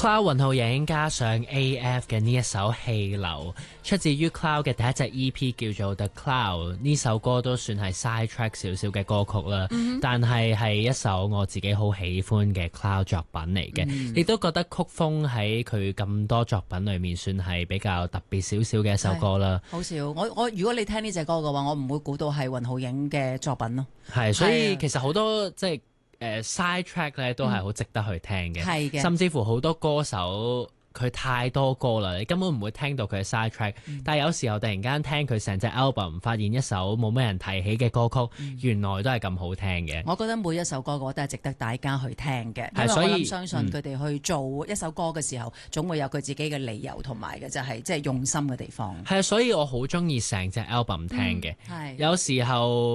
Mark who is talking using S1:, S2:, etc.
S1: Cloud 雲浩影加上 AF 嘅呢一首氣流，出自於 Cloud 嘅第一隻 EP 叫做 The Cloud。呢首歌都算係 side track 少少嘅歌曲啦，但係一首我自己好喜歡嘅 Cloud 作品嚟嘅，亦都覺得曲風喺佢咁多作品裏面算係比較特別少少嘅一首歌啦。
S2: 好少，我如果你聽呢隻歌嘅話，我唔會估到係雲浩影嘅作品咯。
S1: 係，所以其實好多即係side track 咧都係好值得去聽嘅，
S2: 係嘅，
S1: 甚至乎好多歌手佢太多歌啦，你根本唔會聽到佢嘅 side track，但係有時候突然間聽佢成隻 album， 發現一首冇咩人提起嘅歌曲，原來都係咁好聽嘅。
S2: 我覺得每一首歌我都係值得大家去聽嘅，
S1: 係，所以
S2: 因為我諗相信佢哋去做一首歌嘅時候，總會有佢自己嘅理由同埋嘅，就係即係用心嘅地方。
S1: 係啊，所以我好中意成隻 album 聽嘅，有時候。